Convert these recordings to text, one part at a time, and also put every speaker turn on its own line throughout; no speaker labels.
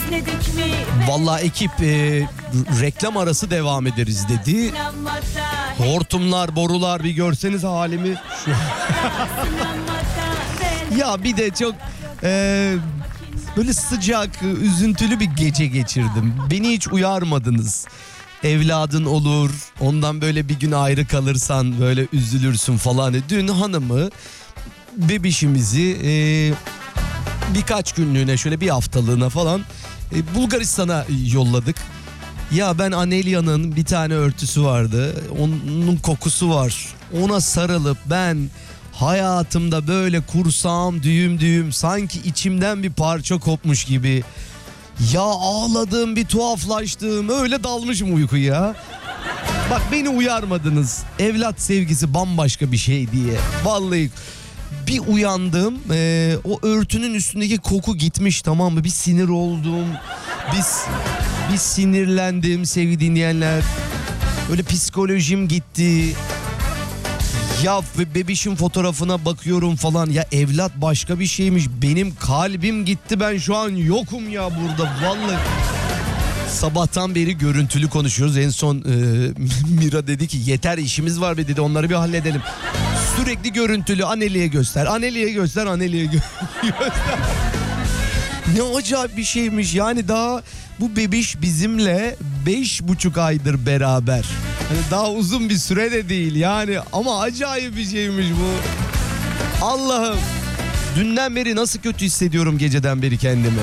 Vallahi ekip reklam arası devam ederiz dedi. Hortumlar, borular, bir görseniz halimi. Ya bir de çok böyle sıcak, üzüntülü bir gece geçirdim. Beni hiç uyarmadınız. Evladın olur, ondan böyle bir gün ayrı kalırsan böyle üzülürsün falan. Dün hanımı, bebişimizi birkaç günlüğüne, şöyle bir haftalığına falan Bulgaristan'a yolladık. Ya ben Anelya'nın bir tane örtüsü vardı. Onun kokusu var. Ona sarılıp ben hayatımda böyle kursağım düğüm düğüm, sanki içimden bir parça kopmuş gibi. Ya ağladım, bir tuhaflaştım, öyle dalmışım uykuya. Bak beni uyarmadınız. Evlat sevgisi bambaşka bir şey diye. Vallahi bir uyandım, o örtünün üstündeki koku gitmiş, tamam mı? Bir sinir oldum. Bir sinirlendim sevgili dinleyenler. Öyle psikolojim gitti. Ya bebişin fotoğrafına bakıyorum falan. Ya evlat başka bir şeymiş. Benim kalbim gitti. Ben şu an yokum ya burada. Vallahi. Sabahtan beri görüntülü konuşuyoruz. En son Mira dedi ki yeter, işimiz var be dedi. Onları bir halledelim. Sürekli görüntülü. Anelya'ya göster. Anelya'ya göster. Anelya'ya göster. Ne acayip bir şeymiş. Yani daha bu bebiş bizimle 5,5 aydır beraber. Hani daha uzun bir süre de değil yani, ama acayip bir şeymiş bu. Allah'ım, dünden beri nasıl kötü hissediyorum, geceden beri kendimi.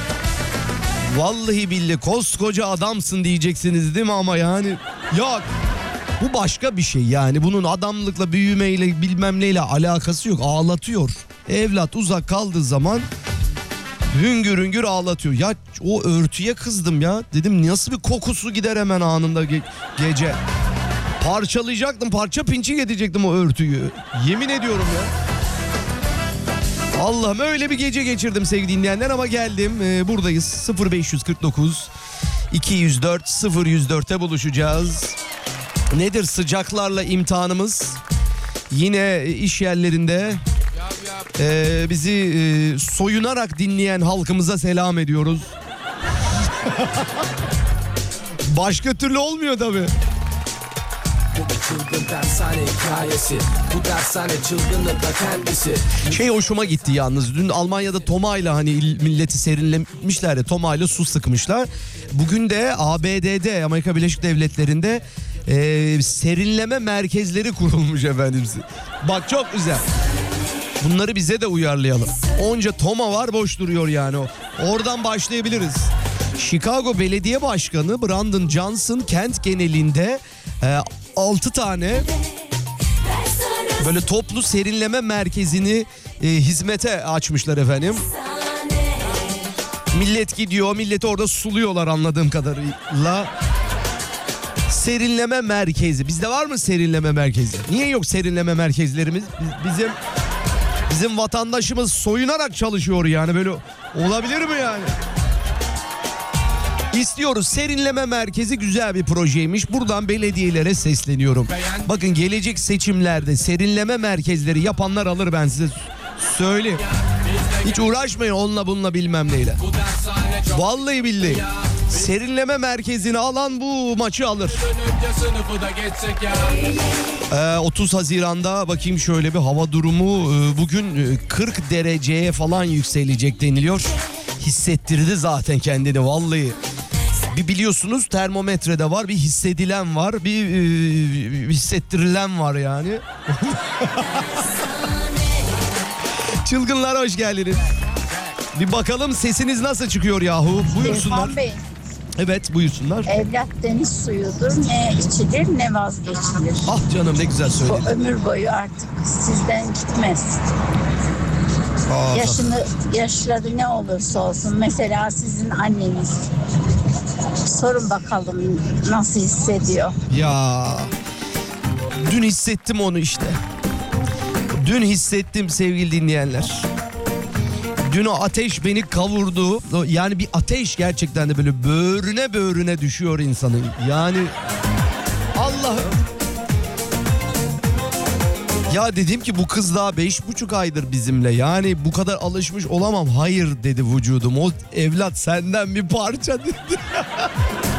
Vallahi billahi koskoca adamsın diyeceksiniz değil mi, ama yani yok. Bu başka bir şey yani, bunun adamlıkla, büyümeyle, bilmem neyle alakası yok. Ağlatıyor. Evlat uzak kaldığı zaman hüngür hüngür ağlatıyor. Ya o örtüye kızdım ya. Dedim nasıl bir kokusu gider hemen anında gece. Parçalayacaktım, parça pinçik edecektim o örtüyü. Yemin ediyorum ya. Allah'ım, öyle bir gece geçirdim sevgili dinleyenler, ama geldim. Buradayız. 0549 204 004'te buluşacağız. Nedir sıcaklarla imtihanımız? Yine iş yerlerinde bizi soyunarak dinleyen halkımıza selam ediyoruz. Başka türlü olmuyor tabii. Şey hoşuma gitti yalnız. Dün Almanya'da Toma'yla hani milleti serinlemişler ya, Toma'yla su sıkmışlar. Bugün de ABD'de, Amerika Birleşik Devletleri'nde serinleme merkezleri kurulmuş efendim. Bak çok güzel. Bunları bize de uyarlayalım. Onca Toma var, boş duruyor yani. Oradan başlayabiliriz. Chicago Belediye Başkanı Brandon Johnson kent genelinde 6 tane böyle toplu serinleme merkezini hizmete açmışlar efendim. Millet gidiyor, milleti orada suluyorlar anladığım kadarıyla. Serinleme merkezi. Bizde var mı serinleme merkezi? Niye yok serinleme merkezlerimiz? Bizim vatandaşımız soyunarak çalışıyor yani, böyle olabilir mi yani? İstiyoruz. Serinleme merkezi güzel bir projeymiş. Buradan belediyelere sesleniyorum. Bakın gelecek seçimlerde serinleme merkezleri yapanlar alır, ben size söyleyeyim. Hiç uğraşmayın onunla bununla bilmem neyle. Vallahi billahi. Serinleme merkezini alan bu maçı alır. 30 Haziran'da bakayım şöyle bir hava durumu. Bugün 40 dereceye falan yükselecek deniliyor. Hissettirdi zaten kendini vallahi. Bir biliyorsunuz termometrede var, bir hissedilen var, bir hissettirilen var yani. Çılgınlar hoş geldiniz. Bir bakalım sesiniz nasıl çıkıyor yahu. Buyursunlar.
İrfan Bey.
Evet buyursunlar.
Evlat deniz suyudur. Ne içilir ne vazgeçilir.
Ah canım ne güzel söyledin.
Bu ömür boyu artık sizden gitmez. Yaşları ne olursa olsun. Mesela sizin anneniz. Sorun bakalım nasıl hissediyor.
Ya dün hissettim onu işte. Dün hissettim sevgili dinleyenler. Dün o ateş beni kavurdu. Yani bir ateş gerçekten de böyle böğrüne düşüyor insanın. Yani Allah'ım. Ya dedim ki bu kız daha 5,5 aydır bizimle. Yani bu kadar alışmış olamam. Hayır dedi vücudum. O evlat senden bir parça dedi.